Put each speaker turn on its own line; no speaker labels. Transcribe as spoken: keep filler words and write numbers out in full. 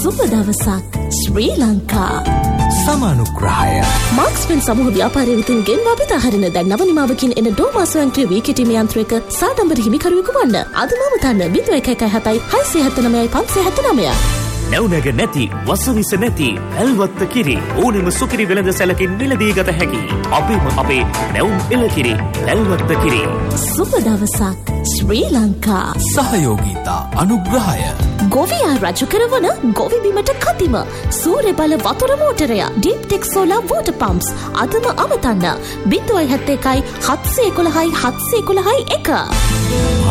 සුබ දවසක් ශ්‍රී ලංකා.
සමානුග්‍රහය
මාක්ස්පෙන් සමූහ ව්‍යාපාරය වෙතින් ගෙන්වා බෙදා හරින දැන් නව නිමාවකින් එන ඩෝමා ස්වයංක්‍රීය වී කිටීම යන්ත්‍රයක සාඩම්බර හිමිකරුවෙකු වන්න. අදම තන්න බිඳුව එක එකයි හතයි හයසිය හැත්තෑ නවයයි පන්සිය හැත්තෑ නවය.
නැවුනග නැති වසවිස නැති ඇල්වත්ත කිරි ඕනෙම සුකිරි වෙළඳ සැලකින් මිලදී ගත හැකි. අපේම අපේ නැවුම් එළකිරි ඇල්වත්ත කිරි.
සුබ දවසක් ශ්‍රී ලංකා.
සහයෝගීතා අනුග්‍රහය
ගොවියා රජු කරවන ගොවි බිමට කතිම සූර්ය බල වතුර මෝටරය ඩීප් ටෙක් සෝලාර් වෝටර් පම්ප්ස් අදම අමතන්න බිඳුවයි හැත්තෑ එකයි හත්සිය එකොළහයි හත්සිය එකොළහයි එක.